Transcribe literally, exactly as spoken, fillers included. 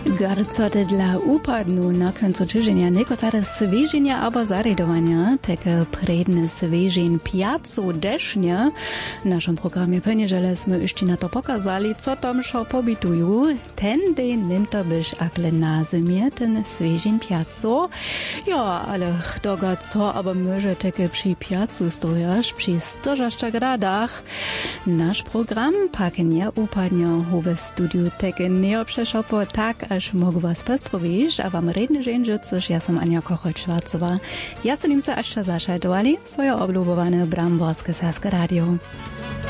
Garcoty dla upadnu na końcu tygodnia niekotare sveżenia albo zaredowania, takie predne sveżeń piacu desznia. W naszym programie poniedziele jsme jeszcze na to pokazali, co tam szо pobitują. Ten dzień nim to byś akle na zimie, ten sveżeń piacu. Ja, ale doga co, aber może takie przy piacu stojasz, przy sto gradach. Nasz program pak nie upadnie w studiu, takie nie obszeszopo tak, aż mógł was pestrowić, a wam redne żędzie, coż ja sam Ania Kochoć-Schwarzowa. Ja sam im se aż zašajtovali swoje oblubowane Bramborskie Saske Radio.